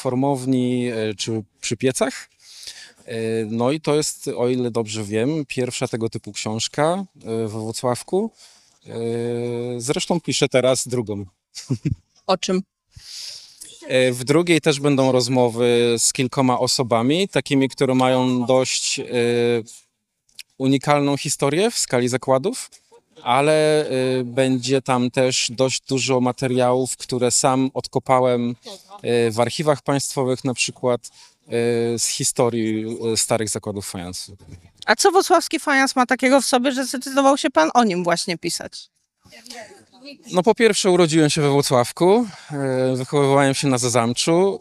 formowni czy przy piecach. No i to jest, o ile dobrze wiem, pierwsza tego typu książka we Włocławku. Zresztą piszę teraz drugą. O czym? W drugiej też będą rozmowy z kilkoma osobami, takimi, które mają dość unikalną historię w skali zakładów, ale będzie tam też dość dużo materiałów, które sam odkopałem w archiwach państwowych, na przykład z historii starych zakładów fajansu. A co włocławski fajans ma takiego w sobie, że zdecydował się pan o nim właśnie pisać? No po pierwsze urodziłem się we Włocławku, wychowywałem się na Zazamczu,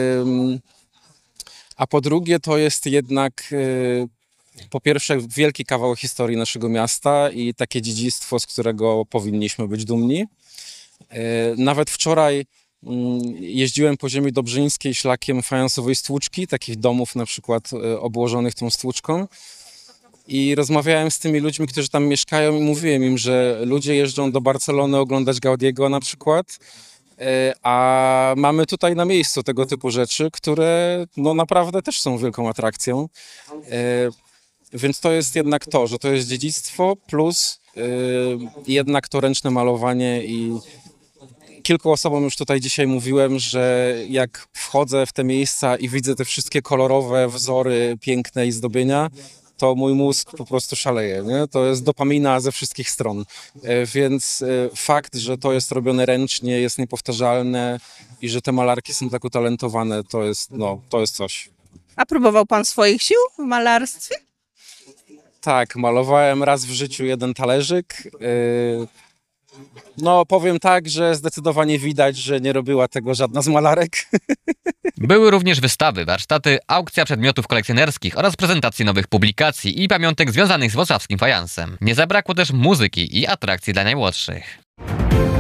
a po drugie to jest jednak po pierwsze wielki kawał historii naszego miasta i takie dziedzictwo, z którego powinniśmy być dumni. Nawet wczoraj jeździłem po ziemi dobrzyńskiej szlakiem fajansowej stłuczki, takich domów na przykład obłożonych tą stłuczką. I rozmawiałem z tymi ludźmi, którzy tam mieszkają i mówiłem im, że ludzie jeżdżą do Barcelony oglądać Gaudiego na przykład, a mamy tutaj na miejscu tego typu rzeczy, które no naprawdę też są wielką atrakcją. Więc to jest jednak to, że to jest dziedzictwo plus jednak to ręczne malowanie i kilku osobom już tutaj dzisiaj mówiłem, że jak wchodzę w te miejsca i widzę te wszystkie kolorowe wzory, piękne i zdobienia, to mój mózg po prostu szaleje, nie? To jest dopamina ze wszystkich stron. Więc fakt, że to jest robione ręcznie, jest niepowtarzalne i że te malarki są tak utalentowane, to jest coś. A próbował pan swoich sił w malarstwie? Tak, malowałem raz w życiu jeden talerzyk. No, powiem tak, że zdecydowanie widać, że nie robiła tego żadna z malarek. Były również wystawy, warsztaty, aukcja przedmiotów kolekcjonerskich oraz prezentacje nowych publikacji i pamiątek związanych z włocławskim fajansem. Nie zabrakło też muzyki i atrakcji dla najmłodszych.